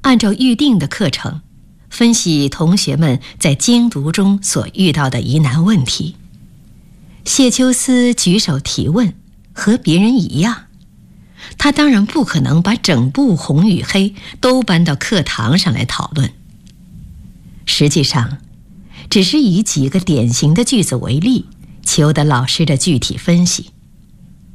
按照预定的课程，分析同学们在精读中所遇到的疑难问题。谢秋思举手提问，和别人一样，他当然不可能把整部《红与黑》都搬到课堂上来讨论。实际上，只是以几个典型的句子为例，求得老师的具体分析。